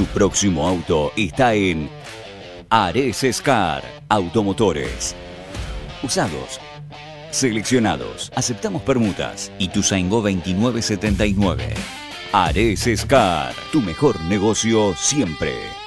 próximo auto está en Ares Car Automotores. Usados, seleccionados, aceptamos permutas. Ituzaingó 2979. Ares Car, tu mejor negocio siempre.